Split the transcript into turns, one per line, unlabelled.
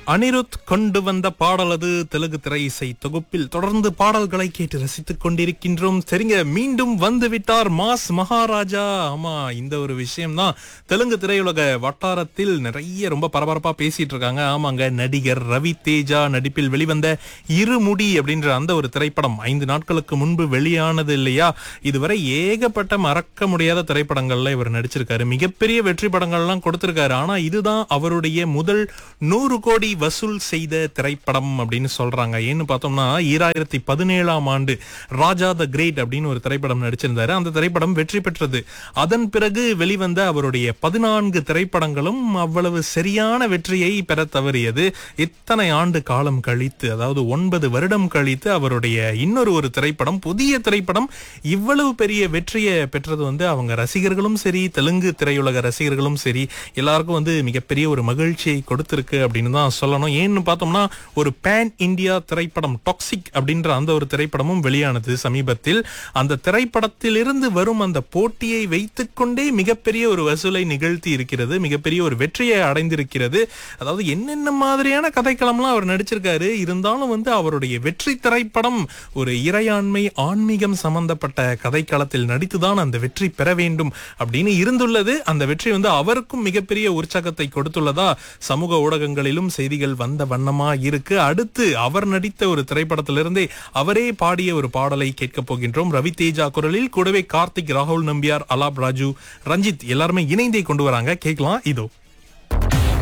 அனிருத் கொண்டு வந்த பாடல் அது தெலுங்கு திரை இசை தொகுப்பில் தொடர்ந்து பாடல்களை கேட்டு ரசித்துக் கொண்டிருக்கின்றோம். சரிங்க, மீண்டும் வந்து விட்டார் மாஸ் மகாராஜா. ஆமா, இந்த ஒரு விஷயம் தான் தெலுங்கு திரையுலக வட்டாரத்தில் நிறைய ரொம்ப பரபரப்பா பேசிட்டு இருக்காங்க. ஆமாங்க, நடிகர் ரவி தேஜா நடிப்பில் வெளிவந்த இருமுடி அப்படின்ற அந்த ஒரு திரைப்படம் 5 நாட்களுக்கு முன்பு வெளியானது இல்லையா? இதுவரை ஏகப்பட்ட மறக்க முடியாத திரைப்படங்கள்ல இவர் நடிச்சிருக்காரு. மிகப்பெரிய வெற்றி படங்கள்லாம் கொடுத்திருக்காரு. ஆனா இதுதான் அவருடைய முதல் 100 கோடி வசூல் செய்த திரைப்படம் அப்படின்னு சொல்றாங்க. ஏன்னு பார்த்தோம்னா 2017ஆம் ஆண்டு ராஜா த கிரேட் அப்படின்னு ஒரு திரைப்படம் நடிச்சிருந்தாரு. அந்த திரைப்படம் வெற்றி பெற்றது. அதன் பிறகு வெளிவந்த அவருடைய 14 திரைப்படங்களும் அவ்வளவு சரியான வெற்றியை பெற தவறியது. இத்தனை ஆண்டு காலம் கழித்து, அதாவது 9 வருடம் கழித்து அவருடைய இன்னொரு திரைப்படம், புதிய திரைப்படம் இவ்வளவு பெரிய வெற்றியை பெற்றது அவங்க ரசிகர்களும் சரி, தெலுங்கு திரையுலக ரசிகர்களும் சரி, எல்லாருக்கும் மிகப்பெரிய ஒரு மகிழ்ச்சியை கொடுத்திருக்கு அப்படின்னு தான் சொல்லணும். ஏன்னு பார்த்தோம்னா ஒரு பேன் இந்தியா திரைப்படம் டாக்ஸிக் அப்படின்ற அந்த ஒரு திரைப்படமும் வெளியானது சமீபத்தில். அந்த திரைப்படத்திலிருந்து வரும் அந்த போட்டியை வைத்துக்கொண்டே மிகப்பெரிய ஒரு வசூலை நிகழ்த்தி இருக்கிறது, மிகப்பெரிய ஒரு வெற்றியை அடைந்திருக்கிறது. அதாவது என்னென்ன மாதிரியான கதைக்களம்லாம் அவர் நடிச்சிருக்காரு. இருந்தாலும் அவருடைய வெற்றி திரைப்படம் ஒரு இறையாண்மை ஆன்மீகம் சம்பந்தப்பட்ட கதைக்களத்தில் நடித்துதான் அந்த வெற்றி பெற வேண்டும் அப்படின்னு இருந்துள்ளது. அந்த வெற்றி அவருக்கும் மிகப்பெரிய உற்சாகத்தை கொடுத்துள்ளதா சமூக ஊடகங்களிலும் செய்திகள் வந்த வண்ணமா இருக்கு. அடுத்து அவர் நடித்த ஒரு திரைப்படத்திலிருந்தே அவரே பாடிய ஒரு பாடலை கேட்க போகின்றோம். ரவி தேஜா குரலில், கூடவே கார்த்திக், ராகுல் நம்பியார், அலாப் ராஜு, ரஞ்சித் எல்லாருமே இணைந்தே கொண்டு வராங்க. கேட்கலாம் இதோ.